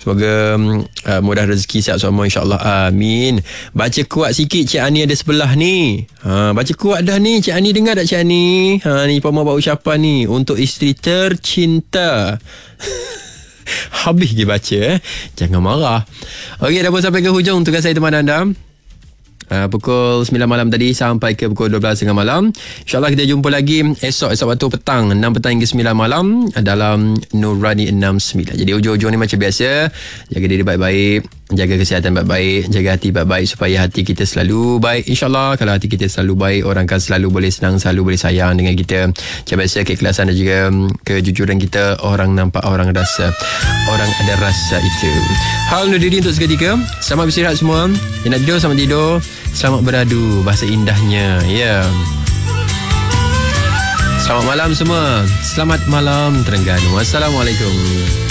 Semoga mudah rezeki, sihat semua insyaAllah. Amin. Baca kuat sikit, Cik Ani ada sebelah ni. Baca kuat dah ni. Cik Ani dengar tak Cik Ani? Ni Puan buat ucapan ni untuk isteri tercinta. Habis dia baca. Jangan marah. Okey, dah pun sampai ke hujung tugas saya teman anda. Pukul 9 malam tadi sampai ke pukul 12.30 malam. InsyaAllah kita jumpa lagi esok waktu petang, 6 petang hingga 9 malam dalam Nurani 69. Jadi hujung-hujung ni macam biasa, jaga diri baik-baik, jaga kesihatan baik-baik, jaga hati baik-baik supaya hati kita selalu baik. InsyaAllah kalau hati kita selalu baik, orang akan selalu boleh senang, selalu boleh sayang dengan kita. Macam biasa keikhlasan dan juga kejujuran kita, orang nampak, orang rasa, orang ada rasa itu. Hal undur diri untuk seketika. Selamat beristirahat semua. Yang nak tidur, selamat tidur. Selamat beradu, bahasa indahnya. Ya. Selamat malam semua. Selamat malam Terengganu. Assalamualaikum.